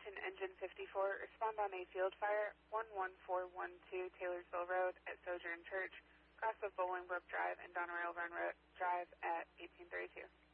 Attention Engine 54, respond on a field fire, 11412 Taylorsville Road at Sojourn Church, cross of Bolingbrook Drive and Donerail Run Drive at 1832.